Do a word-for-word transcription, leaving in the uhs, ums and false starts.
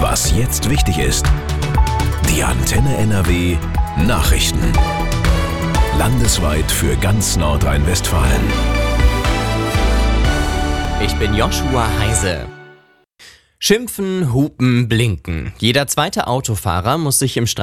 Was jetzt wichtig ist. Die Antenne N R W Nachrichten. Landesweit für ganz Nordrhein-Westfalen. Ich bin Joshua Heise. Schimpfen, hupen, blinken. Jeder zweite Autofahrer muss sich im